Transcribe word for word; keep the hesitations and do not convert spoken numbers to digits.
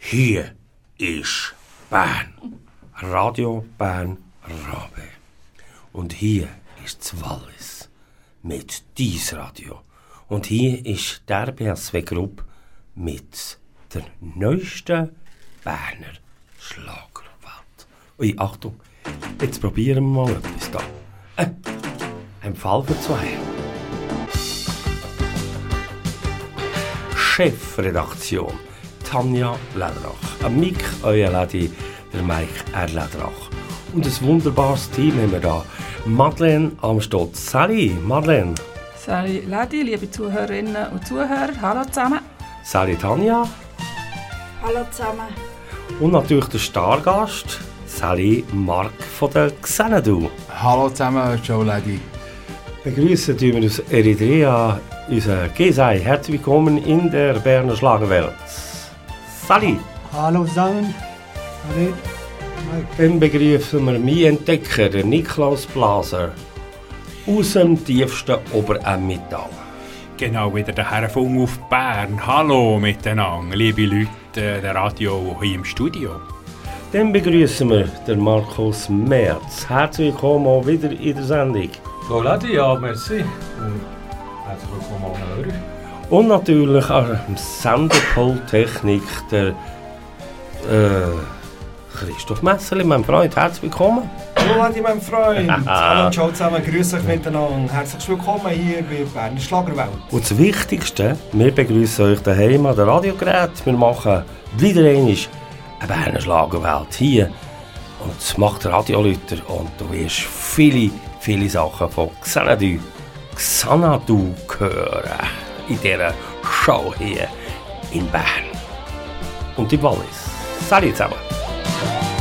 Hier ist Bern. Radio Bern Rabe. Und hier ist das Wallis mit «Dies Radio». Und hier ist die R B S W Group mit der neuesten Berner Schlagerwelt. Ui, Achtung, jetzt probieren wir mal etwas da. Äh, ein Fall für zwei. Chefredaktion Tanja Lederach. Am Mic, euer Lady, der Mike R. Lederach. Und ein wunderbares Team haben wir da. Madeleine am Stotz. Sally, Madeleine. Sally Lady, liebe Zuhörerinnen und Zuhörer, hallo zusammen. Sally Tanja. Hallo zusammen. Und natürlich der Stargast, Sally Mark von der Xanadu. Hallo zusammen, Joe Lady. Begrüßen wir aus Eritrea unseren Gesai. Herzlich willkommen in der Berner Schlagerwelt. Sally. Hallo zusammen. Hallo. Dann begrüßen wir meinen Entdecker, den Niklaus Blaser, aus dem tiefsten Obeремmental. Genau, wieder der Herrenfunk auf Bern. Hallo miteinander, liebe Leute der Radio hier im Studio. Dann begrüßen wir den Markus Merz. Herzlich willkommen auch wieder in der Sendung. Hallo Lady, ja, merci. Und herzlich willkommen an Hörer. Und natürlich an dem Senderpult Technik der äh, Christoph Messerli, mein Freund. Herzlich willkommen. Hallo Lady, mein Freund. Hallo Joe zusammen, grüß euch miteinander. Herzlich willkommen hier bei Berner Schlagerwelt. Und das Wichtigste, wir begrüßen euch daheim an den Radiogerät. Wir machen wieder einmal eine Berner Schlagerwelt hier. Und das macht der Radiolüter. Und du wirst viele, viele Sachen von Xanadu, Xanadu hören. In dieser Show hier in Bern. Und im Wallis. Salut zusammen.